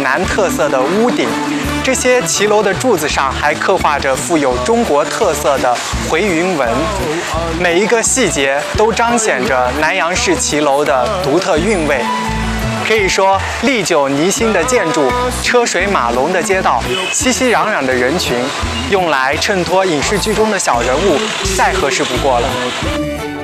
南特色的屋顶。这些骑楼的柱子上还刻画着富有中国特色的回云纹，每一个细节都彰显着南阳市骑楼的独特韵味。可以说，历久弥新的建筑、车水马龙的街道、熙熙攘攘的人群，用来衬托影视剧中的小人物，再合适不过了。